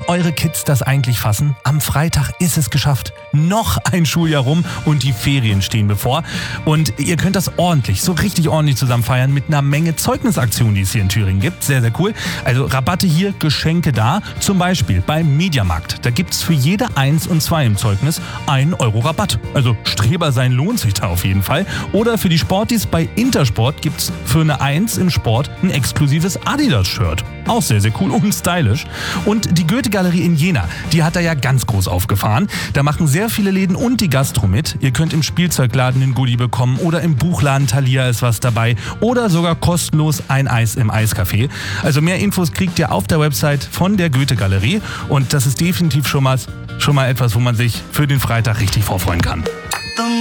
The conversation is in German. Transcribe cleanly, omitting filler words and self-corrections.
eure Kids das eigentlich fassen? Am Freitag ist es geschafft. Noch ein Schuljahr rum und die Ferien stehen bevor. Und ihr könnt das so richtig ordentlich zusammen feiern mit einer Menge Zeugnisaktionen, die es hier in Thüringen gibt. Sehr, sehr cool. Also Rabatte hier, Geschenke da. Zum Beispiel beim Mediamarkt. Da gibt es für jede 1 und 2 im Zeugnis 1 Euro Rabatt. Also Streber sein lohnt sich da auf jeden Fall. Oder für die Sportis bei Intersport gibt es für eine 1 im Sport ein exklusives Adidas-Shirt. Auch sehr, sehr cool und stylisch. Und die Goethe-Galerie in Jena, die hat da ja ganz groß aufgefahren. Da machen sehr viele Läden und die Gastro mit. Ihr könnt im Spielzeugladen einen Goodie bekommen oder im Buchladen Thalia ist was dabei oder sogar kostenlos ein Eis im Eiscafé. Also mehr Infos kriegt ihr auf der Website von der Goethe-Galerie und das ist definitiv schon mal etwas, wo man sich für den Freitag richtig vorfreuen kann.